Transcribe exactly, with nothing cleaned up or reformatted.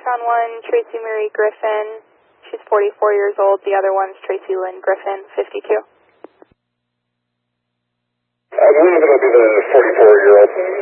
Watertown one, Tracy Marie Griffin. She's forty-four years old. The other one's Tracy Lynn Griffin, fifty-two. I believe it'll be the forty-four-year-old.